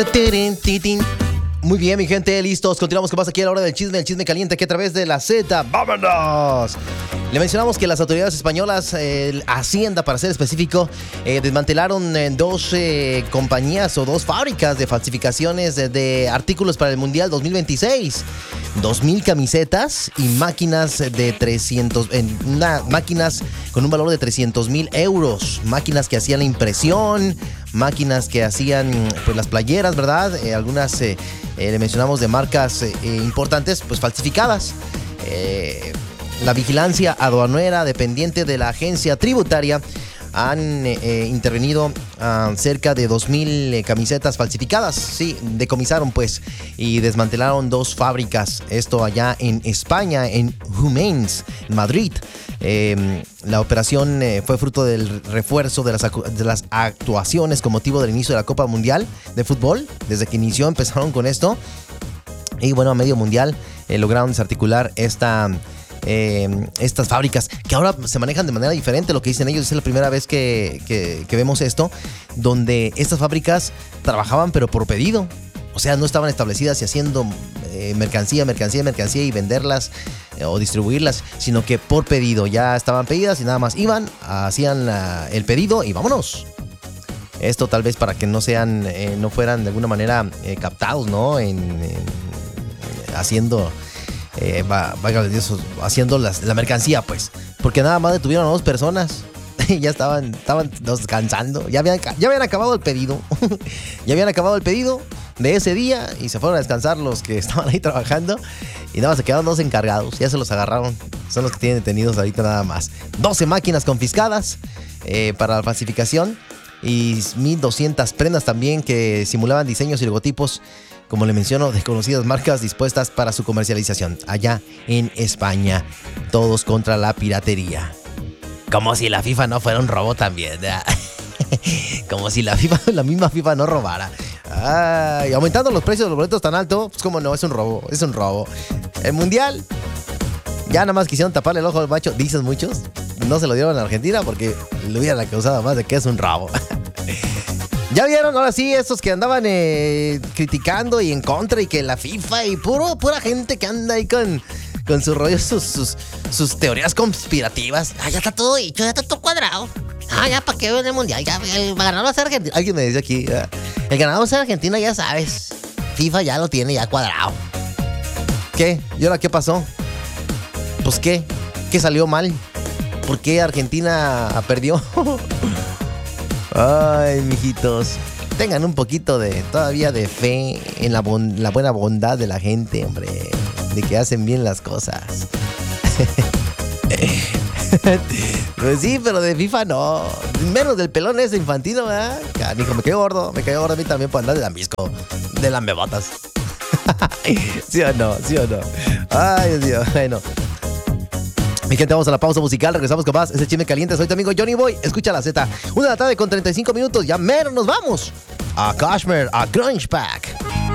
Muy bien, mi gente, listos. Continuamos con más aquí a la hora del chisme, el chisme caliente aquí a través de la Z. ¡Vámonos! Le mencionamos que las autoridades españolas, Hacienda para ser específico, desmantelaron dos compañías o dos fábricas de falsificaciones de artículos para el Mundial 2026. 2,000 camisetas y máquinas de 300, máquinas con un valor de 300,000 euros. Máquinas que hacían la impresión, máquinas que hacían pues las playeras, ¿verdad? Algunas le mencionamos de marcas importantes, pues falsificadas. La vigilancia aduanera dependiente de la agencia tributaria han intervenido cerca de 2,000 camisetas falsificadas. Sí, decomisaron pues y desmantelaron dos fábricas. Esto allá en España, en Humains, Madrid. La operación fue fruto del refuerzo de las actuaciones con motivo del inicio de la Copa Mundial de Fútbol. Desde que inició empezaron con esto. Y bueno, a medio mundial lograron desarticular estas fábricas que ahora se manejan de manera diferente. Lo que dicen ellos es la primera vez que vemos esto, donde estas fábricas trabajaban pero por pedido. O sea, no estaban establecidas y haciendo mercancía y venderlas o distribuirlas, sino que por pedido. Ya estaban pedidas y nada más iban, hacían el pedido y vámonos. Esto tal vez para que no fueran de alguna manera captados, ¿no? Haciendo haciendo la mercancía, pues. Porque nada más detuvieron a dos personas. Ya estaban descansando. Ya habían acabado el pedido. Ya habían acabado el pedido de ese día y se fueron a descansar los que estaban ahí trabajando. Y nada más se quedaron dos encargados. Ya se los agarraron. Son los que tienen detenidos ahorita nada más. 12 máquinas confiscadas para la falsificación. Y 1,200 prendas también que simulaban diseños y logotipos, como le menciono, de conocidas marcas dispuestas para su comercialización allá en España. Todos contra la piratería. Como si la FIFA no fuera un robo también, ¿verdad? Como si la misma FIFA no robara. Ay, aumentando los precios de los boletos tan alto, pues cómo no, es un robo. El Mundial, ya nada más quisieron taparle el ojo al macho, dicen muchos. No se lo dieron a Argentina porque le hubieran acusado más de que es un robo. ¿Ya vieron? Ahora sí, estos que andaban criticando y en contra y que la FIFA y pura gente que anda ahí con sus rollos, sus teorías conspirativas. Ya está todo dicho, ya está todo cuadrado. Ya para qué ver el Mundial, ya el ganador va a ser Argentina. Alguien me dice aquí, el ganador va a ser Argentina, ya sabes. FIFA ya lo tiene ya cuadrado. ¿Qué? ¿Y ahora qué pasó? Pues ¿qué salió mal? ¿Por qué Argentina perdió? Ay, mijitos, tengan un poquito todavía de fe en la buena bondad de la gente, hombre, de que hacen bien las cosas. Pues sí, pero de FIFA no, menos del pelón ese infantino, ¿verdad? Canijo, me cayó gordo a mí también por andar de lambisco, de lambebotas. ¿Sí o no? Ay, Dios mío, bueno. Mi gente, vamos a la pausa musical, regresamos con más. Ese chisme caliente, soy tu amigo Johnny Boy. Escucha la Z. 1 de la tarde con 35 minutos. Ya mero nos vamos a Kashmir, a Grunge Pack.